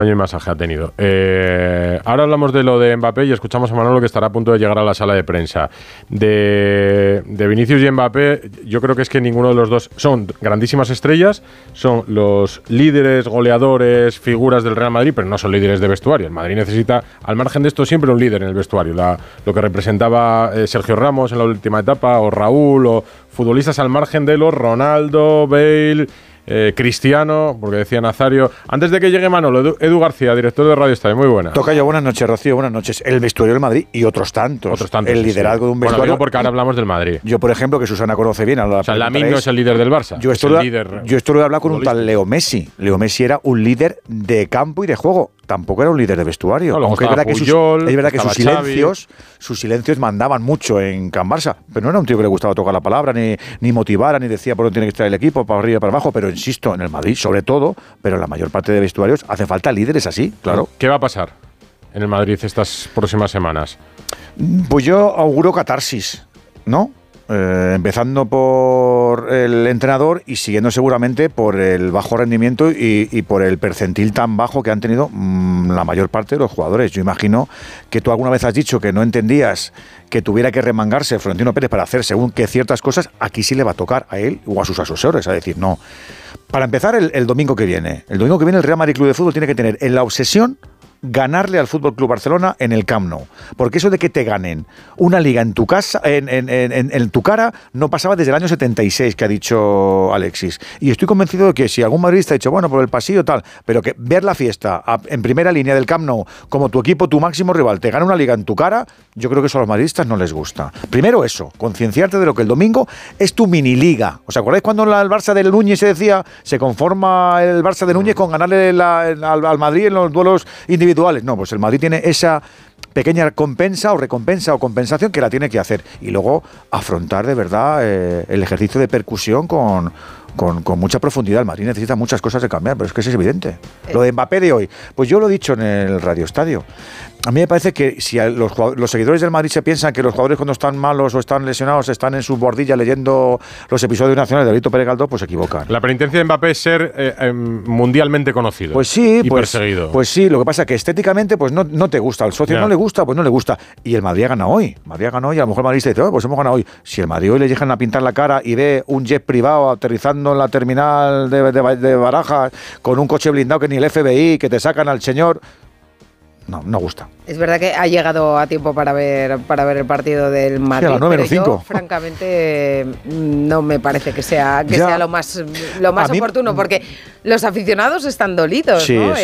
año y masaje ha tenido. Ahora hablamos de lo de Mbappé y escuchamos a Manolo, que estará a punto de llegar a la sala de prensa. De Vinicius y Mbappé, yo creo que es que ninguno de los dos son grandísimas estrellas, son los líderes, goleadores, figuras del Real Madrid, pero no son líderes de vestuario. El Madrid necesita, al margen de esto, siempre un líder en el vestuario. Lo que representaba Sergio Ramos en la última etapa, o Raúl, o futbolistas al margen de los Ronaldo, Bale... Cristiano, porque decía Nazario. Antes de que llegue Manolo, Edu García, director de Radio Estadio, muy buena. Tocayo, buenas noches, Rocío, buenas noches. El vestuario del Madrid y otros tantos. El liderazgo de un vestuario. Bueno, porque ahora hablamos del Madrid. Yo, por ejemplo, que Susana conoce bien. O sea, Lamine no es el líder del Barça. Yo esto lo he hablado con un tal Leo Messi. Leo Messi era un líder de campo y de juego. Tampoco era un líder de vestuario. No, aunque es verdad que sus silencios mandaban mucho en Can Barça. Pero no era un tío que le gustaba tocar la palabra, ni motivara, ni decía por dónde tiene que estar el equipo, para arriba y para abajo. Pero insisto, en el Madrid, sobre todo, pero en la mayor parte de vestuarios, hace falta líderes así, claro. ¿Qué va a pasar en el Madrid estas próximas semanas? Pues yo auguro catarsis, ¿no? Empezando por el entrenador y siguiendo seguramente por el bajo rendimiento y por el percentil tan bajo que han tenido la mayor parte de los jugadores. Yo imagino que tú alguna vez has dicho que no entendías que tuviera que remangarse Florentino Pérez para hacer según qué ciertas cosas. Aquí sí le va a tocar a él o a sus asesores a decir no. Para empezar, el domingo que viene. El domingo que viene el Real Madrid Club de Fútbol tiene que tener en la obsesión ganarle al Fútbol Club Barcelona en el Camp Nou. Porque eso de que te ganen una liga en tu casa, en tu cara, no pasaba desde el año 76, que ha dicho Alexis. Y estoy convencido de que si algún madridista ha dicho, bueno, por el pasillo tal, pero que ver la fiesta en primera línea del Camp Nou, como tu equipo, tu máximo rival, te gana una liga en tu cara, yo creo que eso a los madridistas no les gusta. Primero eso, concienciarte de lo que el domingo es tu mini liga. ¿Os acordáis cuando el Barça del Núñez se decía, se conforma el Barça de Núñez con ganarle al Madrid en los duelos individuales? No, pues el Madrid tiene esa pequeña recompensa o compensación que la tiene que hacer. Y luego afrontar de verdad el ejercicio de percusión con mucha profundidad. El Madrid necesita muchas cosas de cambiar, pero es que es evidente. Lo de Mbappé de hoy, pues yo lo he dicho en el Radio Estadio. A mí me parece que si los seguidores del Madrid se piensan que los jugadores cuando están malos o están lesionados están en su bordilla leyendo los episodios nacionales de Alito Pérez Galdós, pues se equivocan. La penitencia de Mbappé es ser mundialmente conocido. Pues sí, y perseguido. Pues sí, lo que pasa es que estéticamente pues no te gusta, al socio no le gusta, pues no le gusta. Y el Madrid ha ganado hoy. Y a lo mejor el madridista dice, pues hemos ganado hoy. Si el Madrid hoy le llegan a pintar la cara y ve un jet privado aterrizando en la terminal de Barajas con un coche blindado que ni el FBI, que te sacan al señor... No gusta. Es verdad que ha llegado a tiempo para ver el partido del Madrid, sí, a las 9:05. Pero yo, francamente, no me parece que sea lo más oportuno, porque los aficionados están dolidos, sí, ¿no? Sí.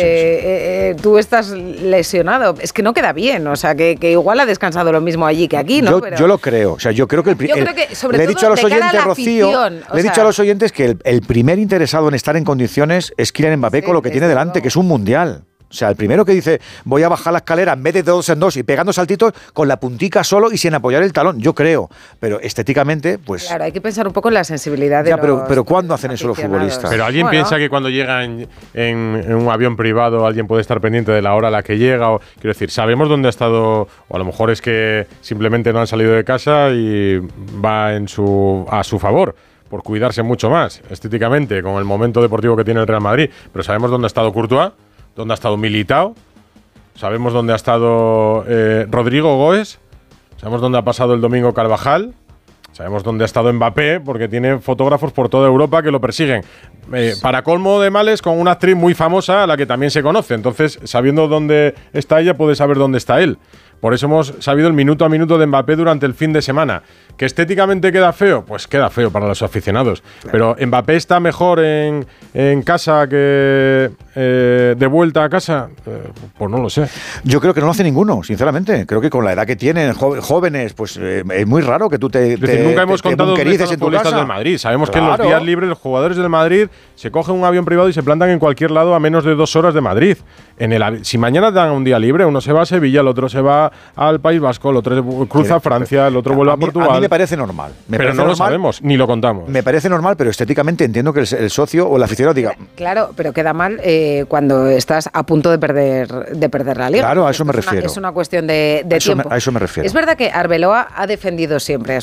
Tú estás lesionado, es que no queda bien, o sea, que igual ha descansado lo mismo allí que aquí, ¿no? Yo lo creo, o sea, yo creo que sobre le he dicho a los oyentes, Rocío, le he dicho a los oyentes que el primer interesado en estar en condiciones es Kylian Mbappé, con lo que tiene delante, que es un mundial. O sea, el primero que dice, voy a bajar la escalera en vez de 2 en 2 y pegando saltitos con la puntica solo y sin apoyar el talón, yo creo. Pero estéticamente, pues... Claro, hay que pensar un poco en la sensibilidad de pero ¿cuándo hacen eso los futbolistas? Pero alguien piensa que cuando llega en un avión privado alguien puede estar pendiente de la hora a la que llega. Quiero decir, sabemos dónde ha estado, o a lo mejor es que simplemente no han salido de casa y va a su favor, por cuidarse mucho más estéticamente con el momento deportivo que tiene el Real Madrid. Pero sabemos dónde ha estado Courtois, dónde ha estado Militao, sabemos dónde ha estado Rodrigo Goes, sabemos dónde ha pasado el domingo Carvajal, sabemos dónde ha estado Mbappé, porque tiene fotógrafos por toda Europa que lo persiguen. Para colmo de males, con una actriz muy famosa a la que también se conoce. Entonces, sabiendo dónde está ella, puede saber dónde está él. Por eso hemos sabido el minuto a minuto de Mbappé durante el fin de semana. ¿Que estéticamente queda feo? Pues queda feo para los aficionados. Claro. Pero ¿Mbappé está mejor en casa que de vuelta a casa? Pues no lo sé. Yo creo que no lo hace ninguno, sinceramente. Creo que con la edad que tienen, jóvenes, pues es muy raro que tú nunca hemos contado dónde están los futbolistas del Madrid. Sabemos que en los días libres los jugadores del Madrid se cogen un avión privado y se plantan en cualquier lado a menos de 2 horas de Madrid. Si mañana dan un día libre, uno se va a Sevilla, el otro se va al País Vasco, el otro cruza a Francia, el otro vuelve a Portugal. A mí me parece normal. Pero no lo sabemos, ni lo contamos. Me parece normal, pero estéticamente entiendo que el socio o el aficionado diga... Claro, pero queda mal cuando estás a punto de perder la liga. Claro, a eso me refiero. Es una cuestión de tiempo. A eso me refiero. Es verdad que Arbeloa ha defendido siempre a sus futbolistas.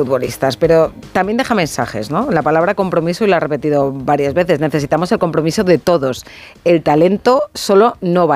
futbolistas, pero también deja mensajes, ¿no? La palabra compromiso, y la ha repetido varias veces, necesitamos el compromiso de todos. El talento solo no va